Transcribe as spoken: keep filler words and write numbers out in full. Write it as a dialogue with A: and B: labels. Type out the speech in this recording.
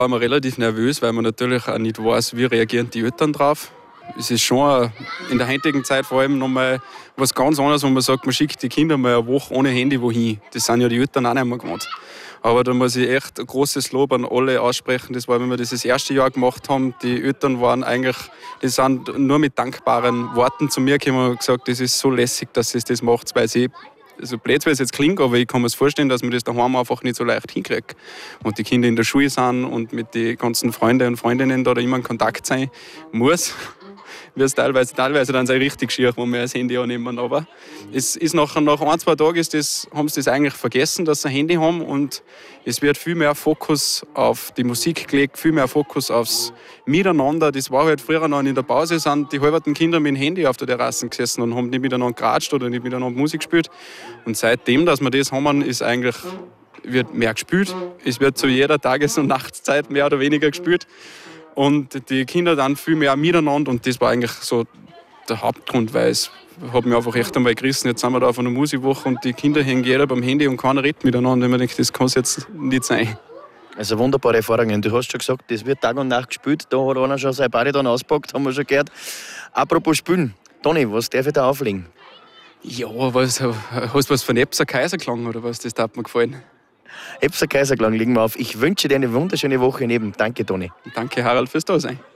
A: war man relativ nervös, weil man natürlich auch nicht weiß, wie reagieren die Eltern drauf. Es ist schon in der heutigen Zeit vor allem nochmal was ganz anderes, wo man sagt, man schickt die Kinder mal eine Woche ohne Handy wohin. Das sind ja die Eltern auch nicht mehr gewohnt. Aber da muss ich echt ein großes Lob an alle aussprechen. Das war, wenn wir das das erste Jahr gemacht haben, die Eltern waren eigentlich, die sind nur mit dankbaren Worten zu mir gekommen und gesagt, das ist so lässig, dass ihr das macht, weil sie, so blöd wie es jetzt klingt, aber ich kann mir vorstellen, dass man das daheim einfach nicht so leicht hinkriegt. Und die Kinder in der Schule sind und mit den ganzen Freunden und Freundinnen da, da immer in Kontakt sein muss. Wird es teilweise, teilweise dann sehr richtig schier, wo wir das Handy annehmen. Aber es ist nachher, nach ein, zwei Tagen ist das, haben sie das eigentlich vergessen, dass sie ein Handy haben. Und es wird viel mehr Fokus auf die Musik gelegt, viel mehr Fokus aufs Miteinander. Das war halt früher noch in der Pause, sind die halben Kinder mit dem Handy auf der Terrasse gesessen und haben nicht miteinander geratscht oder nicht miteinander Musik gespielt. Und seitdem, dass wir das haben, ist eigentlich, wird mehr gespielt. Es wird zu jeder Tages- und Nachtszeit mehr oder weniger gespielt. Und die Kinder dann viel mehr miteinander und das war eigentlich so der Hauptgrund, weil es hat mich einfach echt einmal gerissen. Jetzt sind wir da auf einer Musikwoche und die Kinder hängen jeder beim Handy und keiner redet miteinander. Und ich denke, das kann es jetzt nicht sein.
B: Also wunderbare Erfahrungen. Du hast schon gesagt, das wird Tag und Nacht gespielt. Da hat einer schon sein Bariton ausgepackt, haben wir schon gehört. Apropos Spielen. Toni, was darf ich da auflegen?
A: Ja, was, hast du was von Epser Kaiserklang oder was? Das hat mir gefallen.
B: Epser Kaiserklang legen wir auf. Ich wünsche dir eine wunderschöne Woche neben. Danke, Toni.
A: Danke, Harald, fürs Dasein.